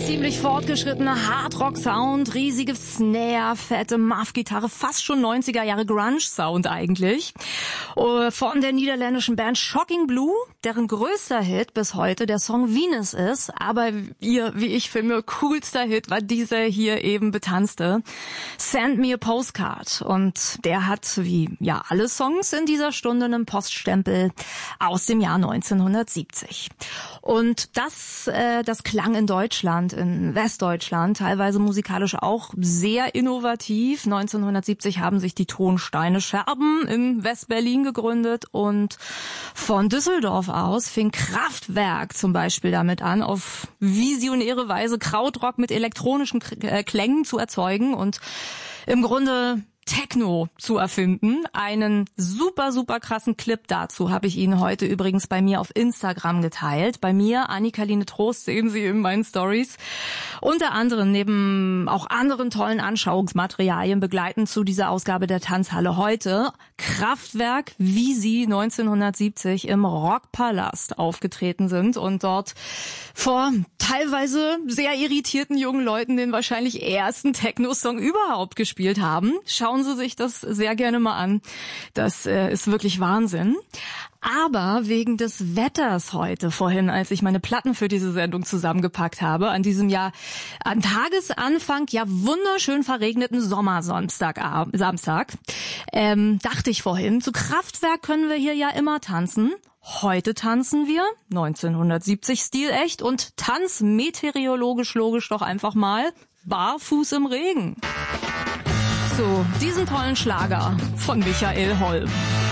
ziemlich fortgeschrittener Hardrock-Sound, riesige Snare, fette Muff-Gitarre, fast schon 90er Jahre Grunge-Sound eigentlich. Von der niederländischen Band Shocking Blue, deren größter Hit bis heute der Song Venus ist, aber ihr, wie ich finde, coolster Hit war dieser hier eben betanzte Send Me a Postcard. Und der hat, wie ja alle Songs in dieser Stunde, einen Poststempel aus dem Jahr 1970. Und das klang in Deutschland, in Westdeutschland, teilweise musikalisch auch sehr innovativ. 1970 haben sich die Tonsteine Scherben in Westberlin gegründet und von Düsseldorf aus fing Kraftwerk zum Beispiel damit an, auf visionäre Weise Krautrock mit elektronischen Klängen zu erzeugen und im Grunde Techno zu erfinden. Einen super, super krassen Clip dazu habe ich Ihnen heute übrigens bei mir auf Instagram geteilt. Bei mir, Annika-Line Trost, sehen Sie in meinen Stories. Unter anderem neben auch anderen tollen Anschauungsmaterialien begleiten zu dieser Ausgabe der Tanzhalle heute Kraftwerk, wie sie 1970 im Rockpalast aufgetreten sind und dort vor teilweise sehr irritierten jungen Leuten den wahrscheinlich ersten Techno-Song überhaupt gespielt haben. Schauen Sie sich das sehr gerne mal an. Das ist wirklich Wahnsinn. Aber wegen des Wetters heute, vorhin, als ich meine Platten für diese Sendung zusammengepackt habe, an diesem Jahr, an Tagesanfang, ja wunderschön verregneten Sommersamstag, dachte ich vorhin, zu Kraftwerk können wir hier ja immer tanzen. Heute tanzen wir, 1970 stilecht und tanzmeteorologisch logisch doch einfach mal barfuß im Regen. So, diesen tollen Schlager von Michael Holm.